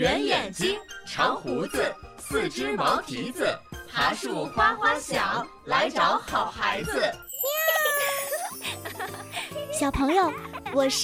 圆眼睛，长胡子，4只毛蹄子，爬树哗哗响，来找好孩子。 小朋友，我是